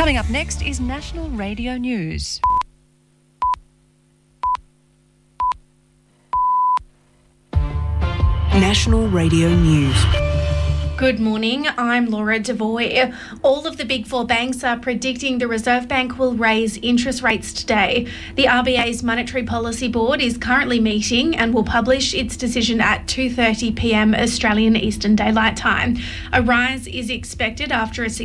Coming up next is National Radio News. National Radio News. Good morning, I'm Laura Devoy. All of the big four banks are predicting the Reserve Bank will raise interest rates today. The RBA's Monetary Policy Board is currently meeting and will publish its decision at 2:30 p.m. Australian Eastern Daylight Time. A rise is expected after a